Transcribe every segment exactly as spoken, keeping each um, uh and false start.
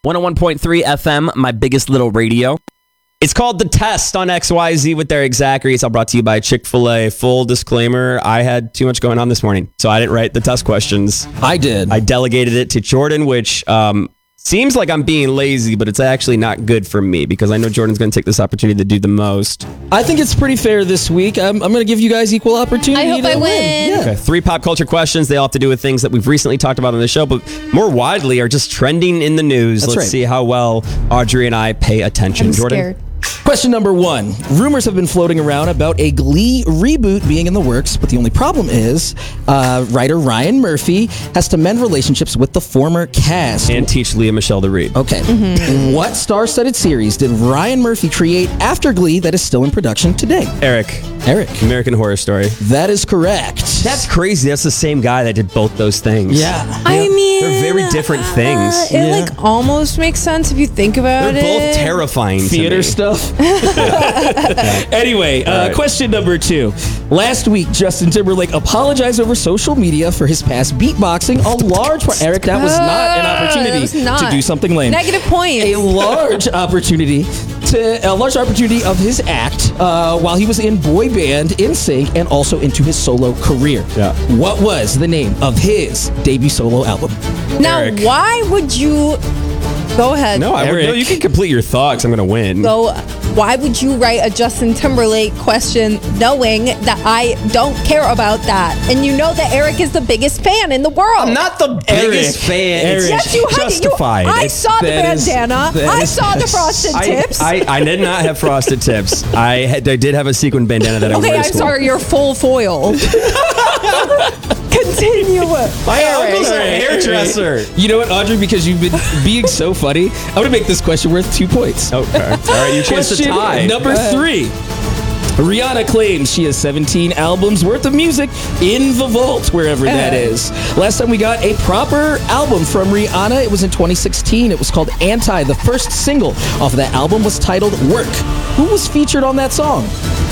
one oh one point three F M, my biggest little radio. It's called The Test on X Y Z with Derek Zachary. It's all brought to you by Chick-fil-A. Full disclaimer, I had too much going on this morning, so I didn't write the test questions. I did. I delegated it to Jordan, which um, seems like I'm being lazy, but it's actually not good for me because I know Jordan's going to take this opportunity to do the most. I think it's pretty fair this week. I'm, I'm going to give you guys equal opportunity. I hope to I win. win. Yeah. Okay, three pop culture questions. They all have to do with things that we've recently talked about on the show, but more widely are just trending in the news. That's Let's right. see how well Audrey and I pay attention. I'm Jordan? scared. Question number one. Rumors have been floating around about a Glee reboot being in the works, but the only problem is uh, writer Ryan Murphy has to mend relationships with the former cast. And teach Leah Michelle to read. Okay. Mm-hmm. What star-studded series did Ryan Murphy create after Glee that is still in production today? Eric. Eric. American Horror Story. That is correct. That's crazy. That's the same guy that did both those things. Yeah. I mean, They're very different things. Uh, it Yeah. like almost makes sense if you think about They're it. both terrifying to Theater me. stuff. Anyway, uh, right. question number two. Last week, Justin Timberlake apologized over social media for his past beatboxing. A large part, Eric, that was not an Uh, opportunity that was not. to do something lame. Negative points. A large opportunity to a large opportunity of his act uh, while he was in boy band NSYNC and also into his solo career. Yeah. What was the name of his debut solo album? Now, Eric. why would you? Go ahead. No, I would, Eric. no, you can complete your thoughts. I'm going to win. So, why would you write a Justin Timberlake question knowing that I don't care about that? And you know that Eric is the biggest fan in the world. I'm not the Eric. biggest fan. Eric. It's Yes, you had justified. You, I It's- saw the that is- bandana. that I is- saw the frosted I, tips. I, I did not have frosted tips. I had, I did have a sequin bandana that I okay, wore to I'm school. sorry. You're full foil. Continue. My uncle's a hairdresser. You know what, Audrey? Because you've been being so funny, I'm going to make this question worth two points. Okay. All right, you chance to Question tie. number three. Rihanna claims she has seventeen albums worth of music in the vault, wherever that is. Last time we got a proper album from Rihanna, it was in twenty sixteen. It was called Anti. The first single off of that album was titled Work. Who was featured on that song?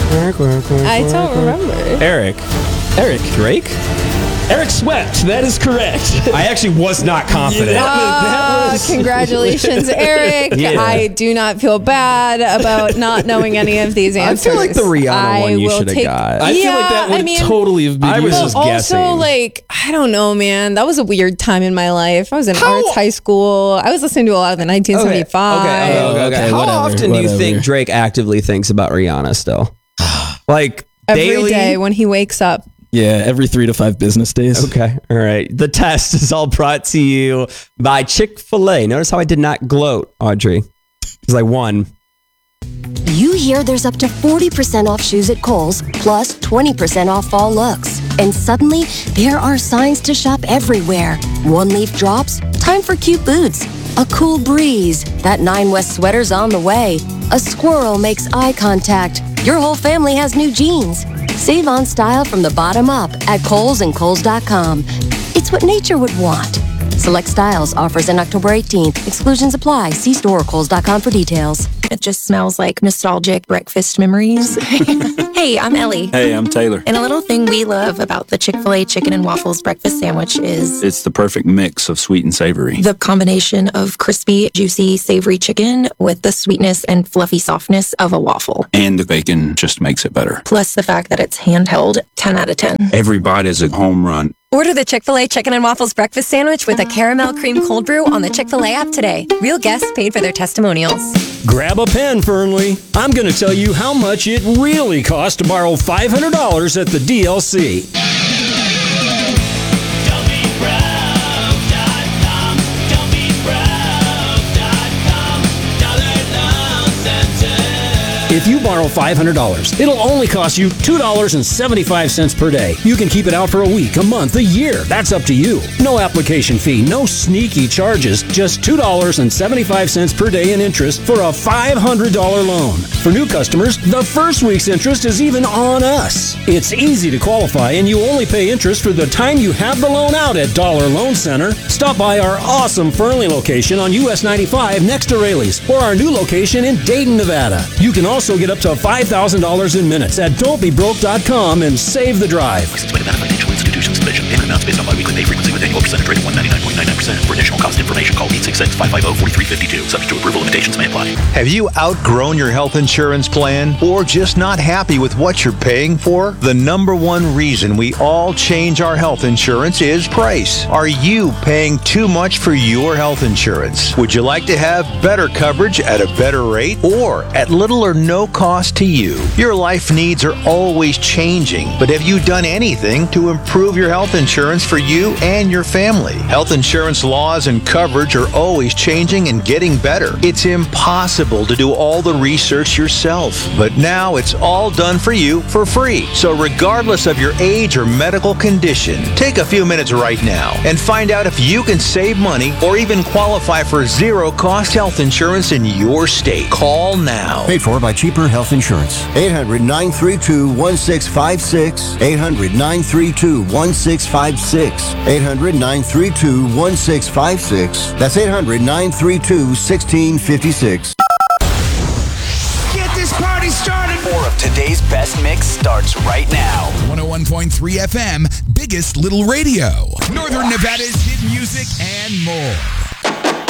I don't remember. Eric. Eric. Drake? Eric Swept. That is correct. I actually was not confident. Yeah. Ah, that was- congratulations, Eric. Yeah. I do not feel bad about not knowing any of these I answers. feel like the Rihanna I one you will should have take- got. I feel Yeah, like that would I mean, totally have been I was you. just But guessing. also, like, I don't know, man. That was a weird time in my life. I was in arts high school. I was listening to a lot of the nineteen seventy-five. Okay, okay, okay. okay, How whatever, often do you whatever. think Drake actively thinks about Rihanna still? Like Every daily? day when he wakes up. Yeah, every three to five business days. Okay, all right. The test is all brought to you by Chick-fil-A. Notice how I did not gloat, Audrey, because I won. You hear there's up to forty percent off shoes at Kohl's, plus twenty percent off fall looks. And suddenly, there are signs to shop everywhere. One leaf drops, time for cute boots. A cool breeze, that Nine West sweater's on the way. A squirrel makes eye contact. Your whole family has new jeans. Save on style from the bottom up at Kohl's and Kohl's dot com. It's what nature would want. Select styles, offers in October eighteenth. Exclusions apply. See store or Kohl's dot com for details. It just smells like nostalgic breakfast memories. Hey, I'm Ellie. Hey, I'm Taylor. And a little thing we love about the Chick-fil-A chicken and waffles breakfast sandwich is It's the perfect mix of sweet and savory. the combination of crispy, juicy, savory chicken with the sweetness and fluffy softness of a waffle. And the bacon just makes it better. Plus the fact that it's handheld, ten out of ten. Every bite is a home run. Order the Chick-fil-A Chicken and Waffles Breakfast Sandwich with a caramel cream cold brew on the Chick-fil-A app today. Real guests paid for their testimonials. Grab a pen, Fernley. I'm going to tell you how much it really costs to borrow five hundred dollars at the D L C. If you borrow five hundred dollars, it'll only cost you two dollars and seventy-five cents per day. You can keep it out for a week, a month, a year. That's up to you. No application fee, no sneaky charges, just two dollars and seventy-five cents per day in interest for a five hundred dollars loan. For new customers, the first week's interest is even on us. It's easy to qualify, and you only pay interest for the time you have the loan out at Dollar Loan Center. Stop by our awesome Fernley location on U S ninety-five next to Rayleigh's, or our new location in Dayton, Nevada. You can also get up to five thousand dollars in minutes at don't be broke dot com and save the drive. Licensed by Nevada Financial Institution. Submission. Payment amounts based on biweekly pay frequency with annual percentage rate of one hundred ninety-nine point nine nine percent. For additional cost information, call eight six six, five five zero, four three five two. Subject to approval, limitations may apply. Have you outgrown your health insurance plan or just not happy with what you're paying for? The number one reason we all change our health insurance is price. Are you paying too much for your health insurance? Would you like to have better coverage at a better rate or at little or no cost to you? Your life needs are always changing, but have you done anything to improve your health insurance for you and your family? Health insurance laws and coverage are always changing and getting better. It's impossible to do all the research yourself, but now it's all done for you for free. So regardless of your age or medical condition, take a few minutes right now and find out if you can save money or even qualify for zero-cost health insurance in your state. Call now. Paid for by Cheaper Health Insurance. eight hundred, nine three two, one six five six. eight hundred, nine three two, one six five six. eight hundred, nine three two, one six five six. That's eight hundred, nine three two, one six five six. Get this party started. More of today's best mix starts right now. one oh one point three F M, biggest little radio. Northern Nevada's hit music and more.